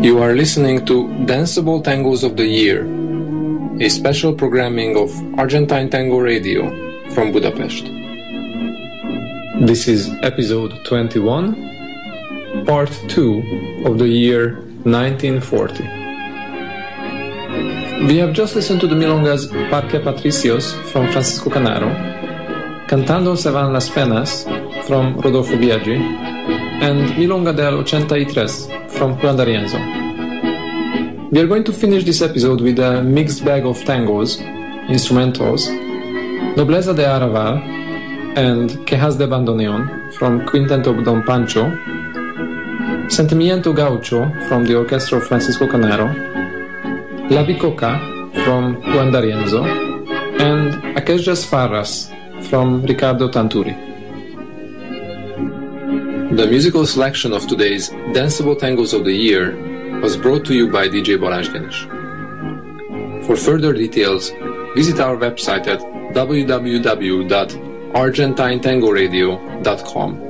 You are listening to Danceable Tangos of the Year, a special programming of Argentine Tango Radio from Budapest. This is episode 21, part 2 of the year 1940. We have just listened to the milongas Parque Patricios from Francisco Canaro, Cantando se van las penas from Rodolfo Biaggi, and Milonga del 83 from Juan D'Arienzo. We are going to finish this episode with a mixed bag of tangos, instrumentals, Nobleza de Araval and Quejas de Bandoneon from Quinteto Don Pancho, Sentimiento Gaucho from the orchestra of Francisco Canaro, La Bicoca from Juan D'Arienzo, and Aquellas Farras from Ricardo Tanturi. The musical selection of today's Danceable Tangos of the Year was brought to you by DJ Balázs Genes. For further details, visit our website at www.argentinetangoradio.com.